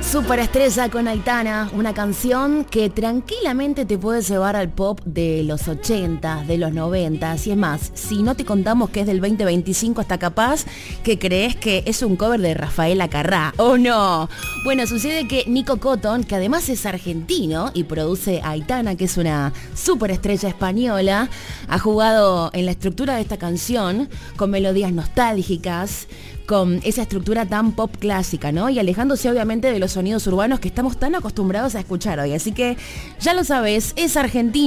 Superestrella con Aitana, una canción que tranquilamente te puede llevar al pop de los 80, de los 90, y es más, si no te contamos que es del 2025, hasta capaz que crees que es un cover de Rafaela Carrá, ¿o no? Bueno, sucede que Nico Cotton, que además es argentino y produce Aitana, que es una superestrella española, ha jugado en la estructura de esta canción con melodías nostálgicas, con esa estructura tan pop clásica, ¿no? Y alejándose obviamente de los sonidos urbanos que estamos tan acostumbrados a escuchar hoy. Así que ya lo sabes, es argentino.